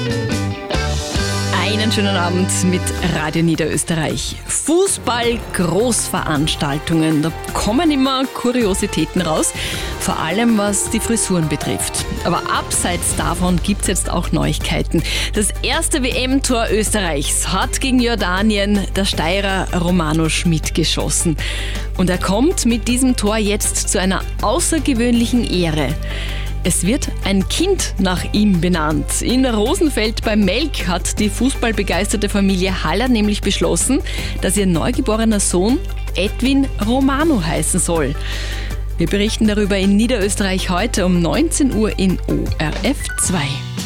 Einen schönen Abend mit Radio Niederösterreich. Fußball-Großveranstaltungen, da kommen immer Kuriositäten raus, vor allem was die Frisuren betrifft. Aber abseits davon gibt es jetzt auch Neuigkeiten. Das erste WM-Tor Österreichs hat gegen Jordanien der Steirer Romano Schmid geschossen. Und er kommt mit diesem Tor jetzt zu einer außergewöhnlichen Ehre. Es wird ein Kind nach ihm benannt. In Rosenfeld bei Melk hat die fußballbegeisterte Familie Haller nämlich beschlossen, dass ihr neugeborener Sohn Edwin Romano heißen soll. Wir berichten darüber in Niederösterreich heute um 19 Uhr in ORF 2.